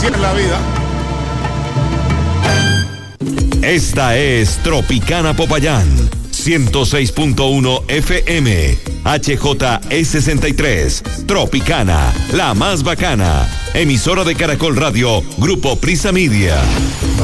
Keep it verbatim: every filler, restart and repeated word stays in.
así es la vida. Esta es Tropicana Popayán, ciento seis punto uno F M, H J E sesenta y tres, Tropicana, la más bacana, emisora de Caracol Radio, Grupo Prisa Media.